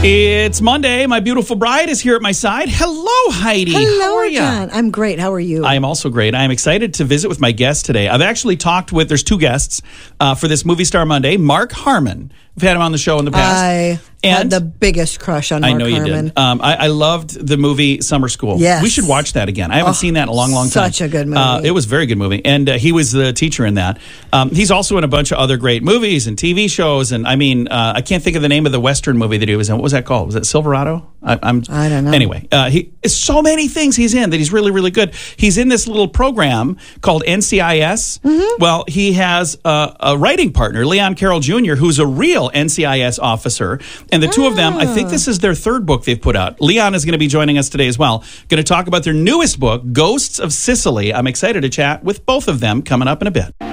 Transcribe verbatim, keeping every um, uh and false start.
It's Monday. My beautiful bride is here at my side. Hello, Heidi. Hello, How are you? John. I'm great. How are you? I am also great. I am excited to visit with my guest today. I've actually talked with, there's two guests uh, for this Movie Star Monday. Mark Harmon. We've had him on the show in the past. I and had the biggest crush on Mark I know you Harmon. did. Um, I, I loved the movie Summer School. Yes. We should watch that again. I haven't Oh, seen that in a long, long time. such a good movie. Uh, it was a very good movie. And uh, he was the teacher in that. Um, he's also in a bunch of other great movies and T V shows. And I mean, uh, I can't think of the name of the Western movie that he was in. What was that called? Was it Silverado? I, I'm, I don't know. Anyway, uh, he so many things he's in that he's really, really good. He's in this little program called N C I S. Mm-hmm. Well, he has a, a writing partner, Leon Carroll Junior, who's a real N C I S officer. And the two of them, I think this is their third book they've put out. Leon is going to be joining us today as well. Going to talk about their newest book, Ghosts of Sicily. I'm excited to chat with both of them coming up in a bit.